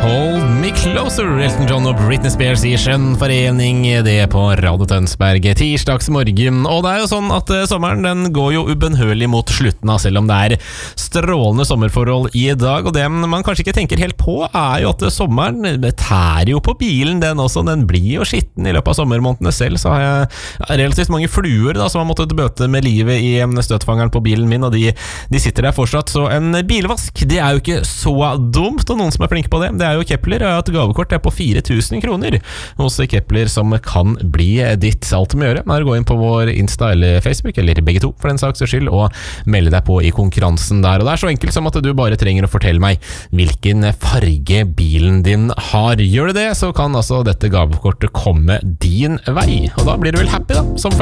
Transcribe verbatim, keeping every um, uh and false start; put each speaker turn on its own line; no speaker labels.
Hold Me Closer, Elton John og Britney Spears i skjønn forening, det på Radio Tønsberg tirsdagsmorgen. Og det er jo sånn at sommeren den går jo ubønnhørlig mot slutten av, selv om det er strålende sommerforhold i dag. Og det man kanskje ikke tenker helt på er jo at sommeren tærer jo på bilen den også, den blir jo skitten i løpet av sommermånedene. Selv så har jeg relativt mange fluer da, som har måttet bøte med livet i støtfangeren på bilen min, og de, de sitter der fortsatt. Så en bilvask, det er jo ikke så dumt, og noen som er flinke på det, det er jo Kepler. Jeg har hatt gavekort på fire tusen kroner hos Kepler som kan bli ditt. Alt du må gjøre er å gå inn på vår Insta eller Facebook, eller begge to for den saks skyld, og melde deg på i konkurransen der. Og det er så enkelt som at du bare trenger å fortelle meg hvilken farge bilen din har. Gjør du det, så kan altså dette gavekortet komme din vei. Og da blir du vel happy da, som